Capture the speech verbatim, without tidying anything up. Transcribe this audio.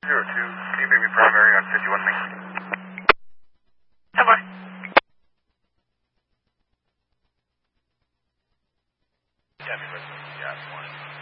Zero two, can you bring me primary on fifty-one Main? Come on. Yeah, I mean, yeah, one.